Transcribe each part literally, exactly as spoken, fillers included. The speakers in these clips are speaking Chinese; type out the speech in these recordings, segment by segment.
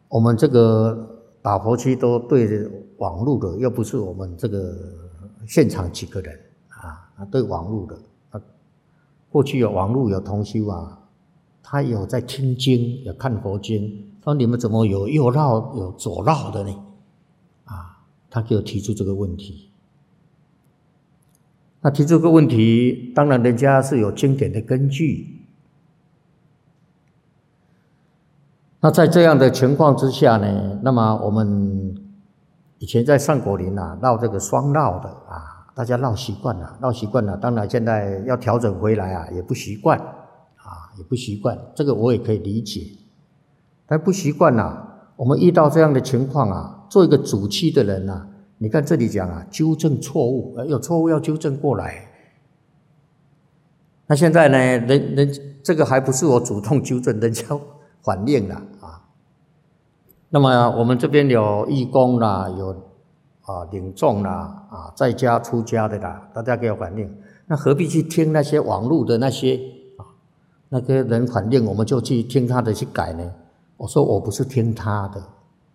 我们这个打佛七都对网络的，又不是我们这个现场几个人啊，对网络的。啊，过去有网络有同修啊，他有在听经，有看佛经，他说你们怎么有右绕有左绕的呢？啊，他给我提出这个问题。那提出这个问题，当然人家是有经典的根据。那在这样的情况之下呢，那么我们以前在上果林啊，绕这个双绕的啊，大家绕习惯了，绕习惯了，当然现在要调整回来啊，也不习惯啊，也不习惯，这个我也可以理解。但不习惯啊，我们遇到这样的情况啊，做一个主七的人啊，你看这里讲啊，纠正错误，有错误要纠正过来。那现在呢，人人这个还不是我主动纠正，人家反映了啊。那么我们这边有义工啦，有啊领众啦，啊在家出家的啦，大家给我反映。那何必去听那些网络的那些啊那个人反映，我们就去听他的去改呢？我说我不是听他的。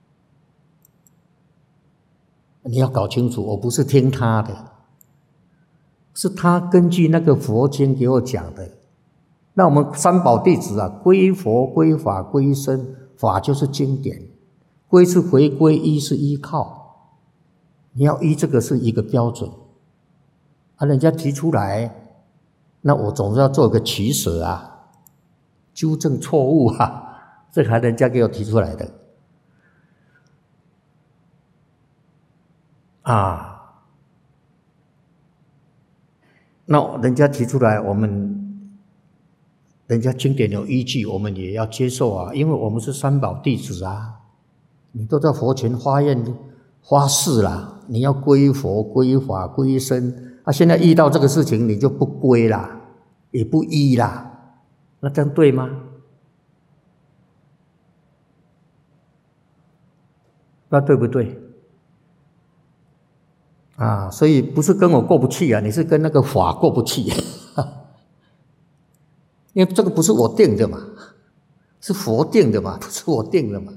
你要搞清楚，我不是听他的，是他根据那个佛经给我讲的。那我们三宝弟子啊，归佛、归法、归僧，法就是经典，归是回归，依是依靠。你要依这个是一个标准啊，人家提出来，那我总是要做个取舍啊，纠正错误啊，这还人家给我提出来的。啊，那人家提出来，我们人家经典有依据，我们也要接受啊，因为我们是三宝弟子啊，你都在佛前发愿发誓啦，你要归佛、归法、归僧啊，现在遇到这个事情，你就不归啦，也不依啦，那这样对吗？那对不对？啊，所以不是跟我过不去啊，你是跟那个法过不去，因为这个不是我定的嘛，是佛定的嘛，不是我定的嘛。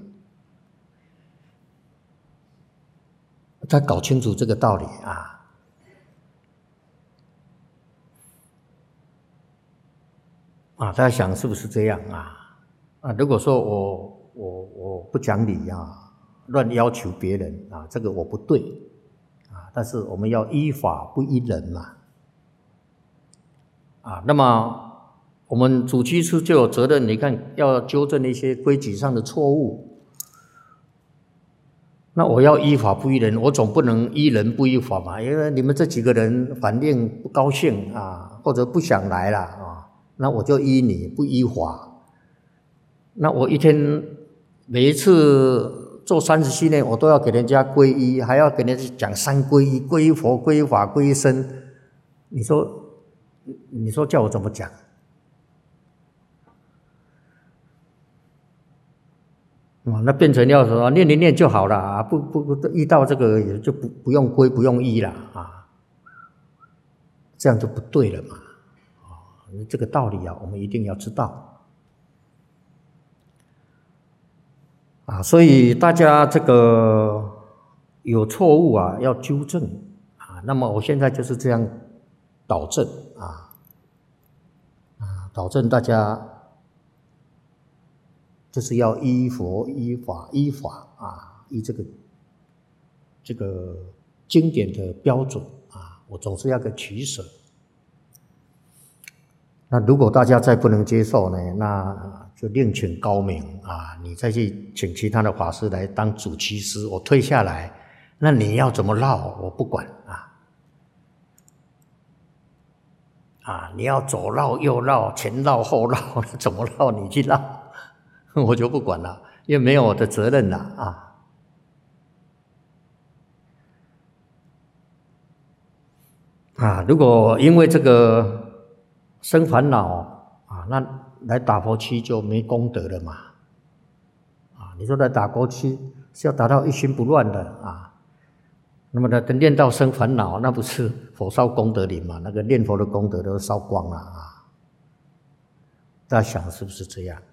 他搞清楚这个道理啊。啊，大家想是不是这样啊？啊，如果说我我我不讲理啊，乱要求别人啊，这个我不对。但是我们要依法不依人嘛，啊，那么我们主居士就有责任，你看要纠正一些规矩上的错误。那我要依法不依人，我总不能依人不依法嘛，因为你们这几个人反映不高兴啊，或者不想来了啊，那我就依你不依法。那我一天每一次做三十七年，我都要给人家皈依，还要给人家讲三皈依，皈依佛、皈依法、皈依僧。你说，你说叫我怎么讲？啊，那变成要什么念一念就好了，不不不，遇到这个也就不不用皈不用依了啊，这样就不对了嘛。啊，这个道理啊，我们一定要知道。啊，所以大家这个有错误啊，要纠正啊。那么我现在就是这样导正啊，啊，导正大家就是要依佛、依法、依法啊，依这个这个经典的标准啊，我总是要个取舍。那如果大家再不能接受呢，那就另请高明啊，你再去请其他的法师来当主七师，我退下来，那你要怎么绕我不管啊，啊，你要左绕右绕前绕后绕，怎么绕你去绕，我就不管了，因为没有我的责任了啊。啊，如果因为这个生烦恼啊，那来打佛七就没功德了嘛。啊，你说来打佛七是要达到一心不乱的啊，那么呢，等练到生烦恼，那不是火烧功德林嘛？那个念佛的功德都烧光了啊。大家想是不是这样？